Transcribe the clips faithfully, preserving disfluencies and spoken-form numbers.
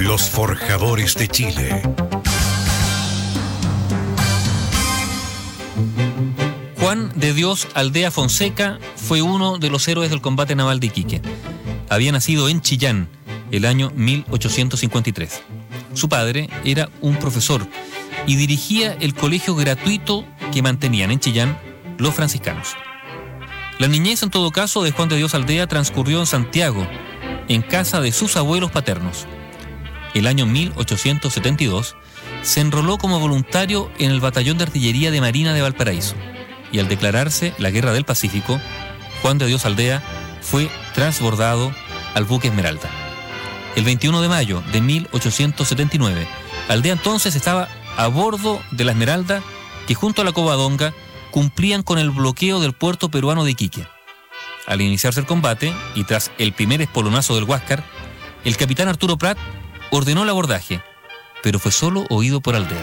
Los Forjadores de Chile. Juan de Dios Aldea Fonseca fue uno de los héroes del combate naval de Iquique. Había nacido en Chillán el año mil ochocientos cincuenta y tres. Su padre era un profesor y dirigía el colegio gratuito que mantenían en Chillán los franciscanos. La niñez, en todo caso, de Juan de Dios Aldea transcurrió en Santiago, en casa de sus abuelos paternos. El año mil ochocientos setenta y dos se enroló como voluntario en el Batallón de Artillería de Marina de Valparaíso, y al declararse la Guerra del Pacífico, Juan de Dios Aldea fue transbordado al buque Esmeralda. El veintiuno de mayo de mil ochocientos setenta y nueve, Aldea entonces estaba a bordo de la Esmeralda, que junto a la Covadonga cumplían con el bloqueo del puerto peruano de Iquique. Al iniciarse el combate, y tras el primer espolonazo del Huáscar, el capitán Arturo Prat ordenó el abordaje, pero fue solo oído por Aldea.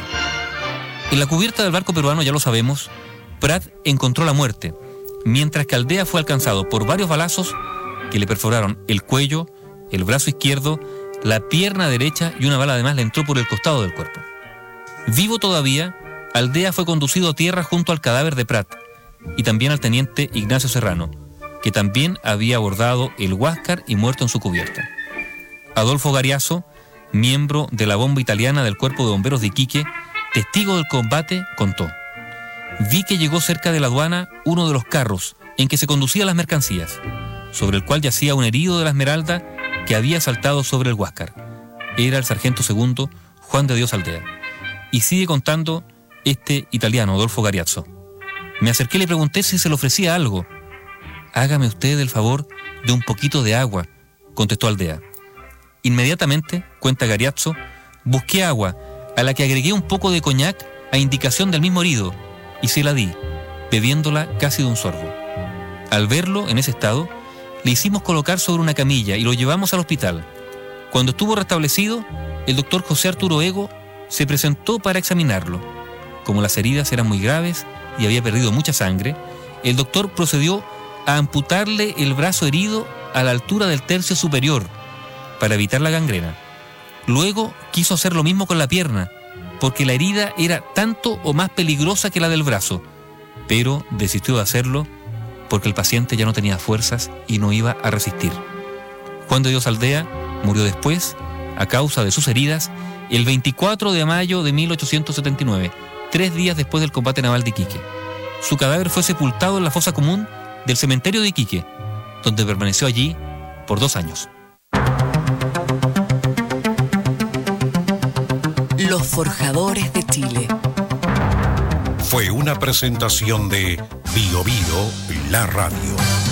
En la cubierta del barco peruano, ya lo sabemos, Prat encontró la muerte, mientras que Aldea fue alcanzado por varios balazos que le perforaron el cuello, el brazo izquierdo, la pierna derecha, y una bala además le entró por el costado del cuerpo. Vivo todavía, Aldea fue conducido a tierra junto al cadáver de Prat y también al teniente Ignacio Serrano, que también había abordado el Huáscar y muerto en su cubierta. Adolfo Gariazo, miembro de la bomba italiana del Cuerpo de Bomberos de Iquique, testigo del combate, contó: «Vi que llegó cerca de la aduana uno de los carros en que se conducían las mercancías, sobre el cual yacía un herido de la Esmeralda que había saltado sobre el Huáscar. Era el sargento segundo Juan de Dios Aldea». Y sigue contando este italiano, Adolfo Gariazzo: «Me acerqué y le pregunté si se le ofrecía algo. Hágame usted el favor de un poquito de agua», contestó Aldea. Inmediatamente, cuenta Gariazzo, busqué agua, a la que agregué un poco de coñac a indicación del mismo herido, y se la di, bebiéndola casi de un sorbo. Al verlo en ese estado, le hicimos colocar sobre una camilla y lo llevamos al hospital. Cuando estuvo restablecido, el doctor José Arturo Ego se presentó para examinarlo. Como las heridas eran muy graves y había perdido mucha sangre, el doctor procedió a amputarle el brazo herido a la altura del tercio superior para evitar la gangrena. Luego quiso hacer lo mismo con la pierna, porque la herida era tanto o más peligrosa que la del brazo, pero desistió de hacerlo porque el paciente ya no tenía fuerzas y no iba a resistir. Juan de Dios Aldea murió después, a causa de sus heridas, el veinticuatro de mayo de mil ochocientos setenta y nueve, tres días después del combate naval de Iquique. Su cadáver fue sepultado en la fosa común del cementerio de Iquique, donde permaneció allí por dos años. Los Forjadores de Chile. Fue una presentación de Bio Bio, la radio.